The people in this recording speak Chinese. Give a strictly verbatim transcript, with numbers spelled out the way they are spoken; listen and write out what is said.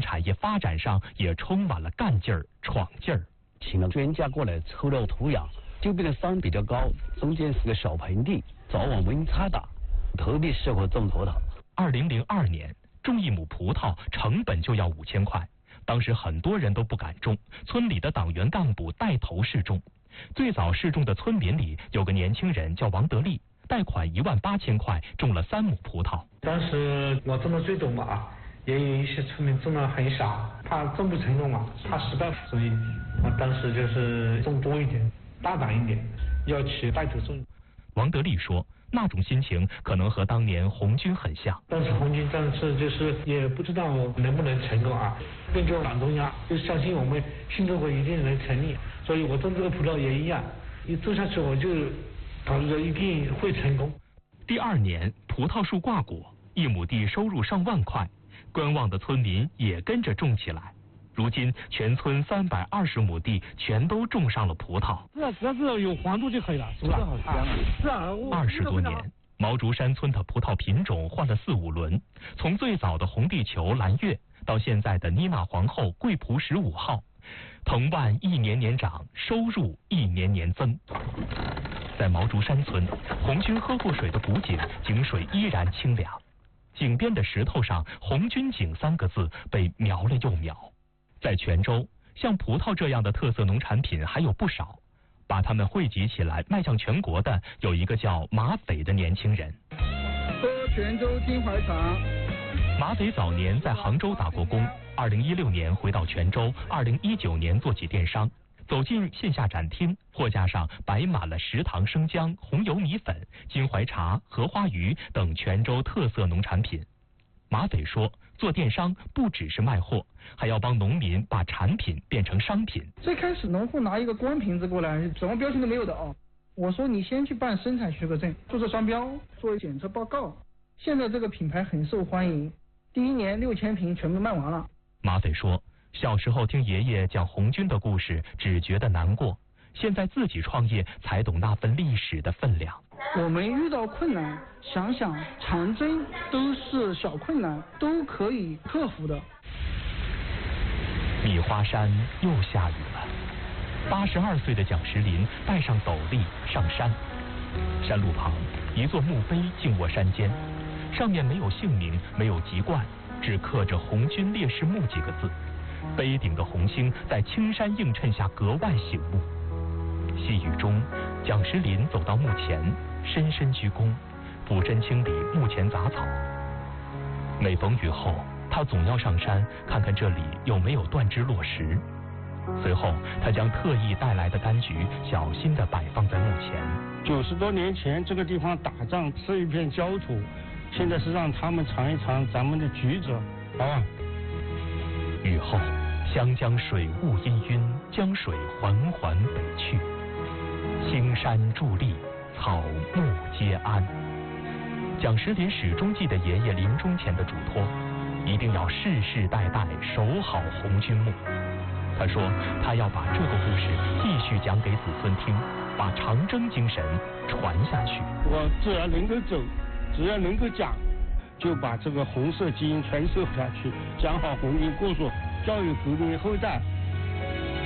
产业发展上也充满了干劲儿、闯劲儿。 请了专家过来抽了土壤，周边的山比较高，中间是个小盆地，早晚温差大，特别适合种葡萄。 二零零二年，种一亩葡萄成本就要五千块，当时很多人都不敢种，村里的党员干部带头试种。最早试种的村民里有个年轻人叫王德利，贷款一万八千块种了三亩葡萄。 当时我种的最多嘛，也有一些村民种了很少，怕种不成功嘛，怕失败，所以我当时就是种多一点，大胆一点，要去带头种。 王德利说，那种心情可能和当年红军很像。 当时红军战士就是也不知道能不能成功啊，根据党中央就相信我们新中国一定能成立，所以我种这个葡萄也一样，一种下去我就考虑着一定会成功。 第二年葡萄树挂果，一亩地收入上万块，观望的村民也跟着种起来。如今全村三百二十亩地全都种上了葡萄。 是啊，只要是有黄度就可以了，是吧？好香啊！是啊， 二十多年，毛竹山村的葡萄品种换了四五轮，从最早的红地球、蓝月，到现在的妮娜皇后、桂璞十五号，藤蔓一年年长，收入一年年增。在毛竹山村，红军喝过水的古井，井水依然清凉。井边的石头上“红军井”三个字被描了又描。在泉州，像葡萄这样的特色农产品还有不少，把它们汇集起来迈向全国的有一个叫马匪的年轻人。 喝泉州金怀茶。 马匪早年在杭州打过工，二零一六年回到泉州，二零一九年做起电商。走进线下展厅，货架上摆满了食堂生姜、红油米粉、金怀茶、荷花鱼等泉州特色农产品。马匪说，做电商不只是卖货，还要帮农民把产品变成商品。 最开始农户拿一个光瓶子过来，什么标签都没有的哦。我说你先去办生产许可证，注册商标，做检测报告。现在这个品牌很受欢迎，第一年六千瓶全部卖完了。 马匪说，小时候听爷爷讲红军的故事，只觉得难过，现在自己创业才懂那份历史的分量。 我们遇到困难，想想长征都是小困难，都可以克服的。 米花山又下雨了，八十二岁的蒋石林带上斗笠上山。山路旁，一座墓碑静卧山间，上面没有姓名，没有籍贯，只刻着“红军烈士墓”几个字。碑顶的红星在青山映衬下格外醒目。细雨中，蒋石林走到墓前，深深鞠躬，俯身清理墓前杂草。每逢雨后，他总要上山看看这里有没有断枝落石。随后，他将特意带来的柑橘小心地摆放在墓前。 九十多年前，这个地方打仗是一片焦土，现在是让他们尝一尝咱们的橘子，好吧？ 雨后，湘江水雾氤氲，江水缓缓北去。青山伫立，草木皆安。蒋石林始终记得爷爷临终前的嘱托，一定要世世代代守好红军墓。他说，他要把这个故事继续讲给子孙听，把长征精神传下去。 我只要能够走，只要能够讲，就把这个红色基因传授下去，讲好红军故事，教育革命后代。